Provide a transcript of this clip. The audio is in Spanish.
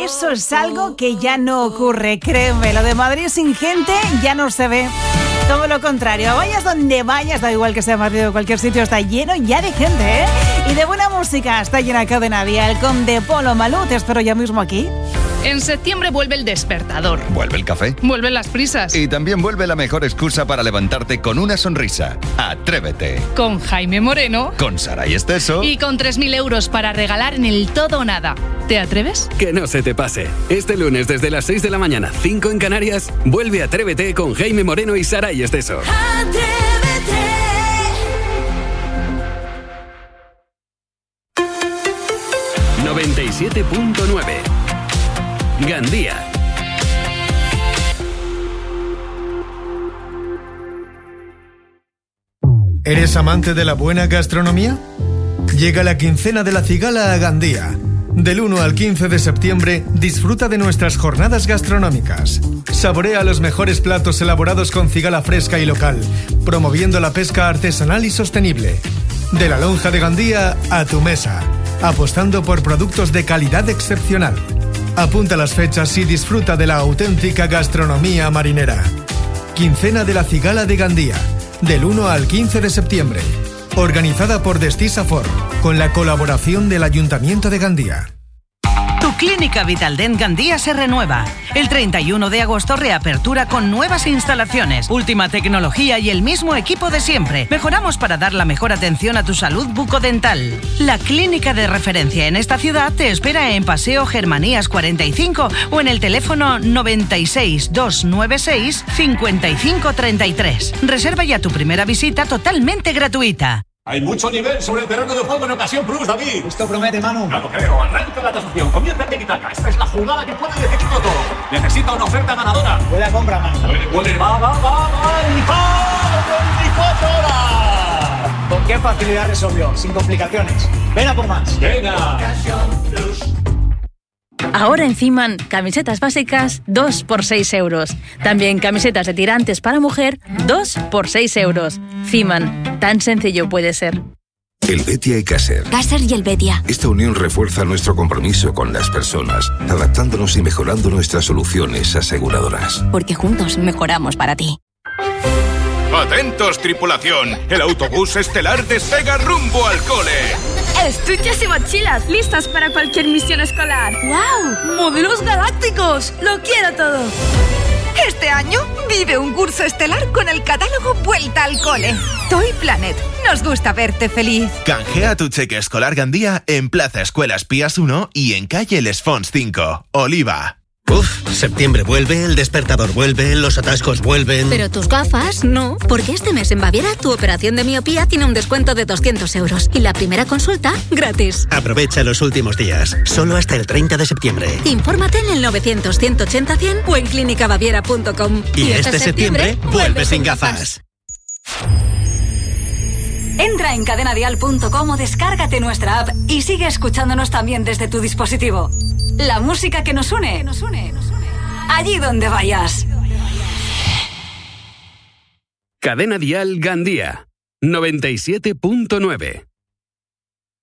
eso es algo que ya no ocurre, créeme. Lo de Madrid sin gente ya no se ve. Todo lo contrario, vayas donde vayas, da igual que sea Madrid o cualquier sitio, está lleno ya de gente, ¿eh? Y de buena música, está llena Cadena Dial con De Polo Malú. Te espero ya mismo aquí. En septiembre vuelve el despertador. Vuelve el café. Vuelven las prisas. Y también vuelve la mejor excusa para levantarte con una sonrisa. Atrévete. Con Jaime Moreno. Con Saray Esteso. Y con 3.000 euros para regalar en el todo o nada. ¿Te atreves? Que no se te pase. Este lunes desde las 6 de la mañana, 5 en Canarias, vuelve Atrévete con Jaime Moreno y Saray Esteso. Atrévete. 97.9 Gandía. ¿Eres amante de la buena gastronomía? Llega la quincena de la cigala a Gandía. Del 1 al 15 de septiembre, disfruta de nuestras jornadas gastronómicas. Saborea los mejores platos elaborados con cigala fresca y local, promoviendo la pesca artesanal y sostenible. De la lonja de Gandía a tu mesa, apostando por productos de calidad excepcional. Apunta las fechas y disfruta de la auténtica gastronomía marinera. Quincena de la cigala de Gandía, del 1 al 15 de septiembre. Organizada por Destisafor, con la colaboración del Ayuntamiento de Gandía. Tu clínica Vitaldent Gandía se renueva. El 31 de agosto reapertura con nuevas instalaciones, última tecnología y el mismo equipo de siempre. Mejoramos para dar la mejor atención a tu salud bucodental. La clínica de referencia en esta ciudad te espera en Paseo Germanías 45 o en el teléfono 96 296 5533. Reserva ya tu primera visita totalmente gratuita. Hay mucho nivel sobre el terreno de juego en Ocasión Plus, David. Esto promete, Manu. No lo creo. Arranca la tasación. Comienza en Tiki-Taka. Esta es la jugada que puede decidirlo todo. Necesita una oferta ganadora. Buena compra, Manu. Puede. Va. ¡Y va! 24 horas. ¿Con qué facilidad resolvió? Sin complicaciones. Ven a por más. Venga. Ocasión Plus. Ahora en Fiman, camisetas básicas 2 por 6 euros. También camisetas de tirantes para mujer 2 por 6 euros. Fiman, tan sencillo puede ser. Helvetia y Caser. Caser y Helvetia. Esta unión refuerza nuestro compromiso con las personas, adaptándonos y mejorando nuestras soluciones aseguradoras. Porque juntos mejoramos para ti. ¡Atentos, tripulación! El autobús estelar despega rumbo al cole. Estuches y mochilas listas para cualquier misión escolar. ¡Wow! ¡Modelos galácticos! ¡Lo quiero todo! Este año vive un curso estelar con el catálogo Vuelta al Cole. Toy Planet. Nos gusta verte feliz. Canjea tu cheque escolar Gandía en Plaza Escuelas Pías 1 y en calle Les Fonts 5, Oliva. Septiembre vuelve, el despertador vuelve, los atascos vuelven... Pero tus gafas, no. Porque este mes en Baviera tu operación de miopía tiene un descuento de 200 euros. Y la primera consulta, gratis. Aprovecha los últimos días. Solo hasta el 30 de septiembre. Infórmate en el 900-180-100 o en clínicabaviera.com. Y este septiembre vuelve sin gafas. Entra en cadenadial.com o descárgate nuestra app y sigue escuchándonos también desde tu dispositivo. La música que nos une. Allí donde vayas. Cadena Dial Gandía, 97.9.